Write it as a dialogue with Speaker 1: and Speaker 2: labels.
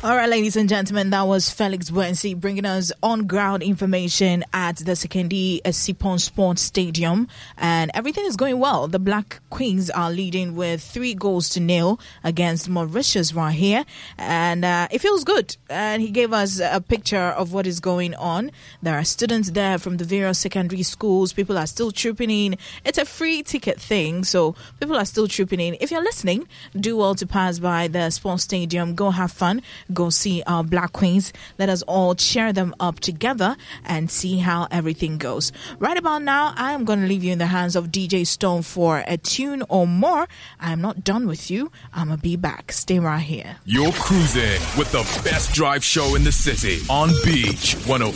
Speaker 1: All right, ladies and gentlemen, that was Felix Buensi bringing us on-ground information at the Sekondi Sipon Sports Stadium. And everything is going well. The Black Queens are leading with 3-0 against Mauritius right here. And it feels good. And he gave us a picture of what is going on. There are students there from the various secondary schools. People are still trooping in. It's a free ticket thing, so people are still trooping in. If you're listening, do well to pass by the sports stadium. Go have fun. Go see our Black Queens. Let us all cheer them up together and see how everything goes. Right about now, I am going to leave you in the hands of DJ Stone for a tune or more. I am not done with you. I'm going to be back. Stay right here.
Speaker 2: You're cruising with the best drive show in the city on Beach 105.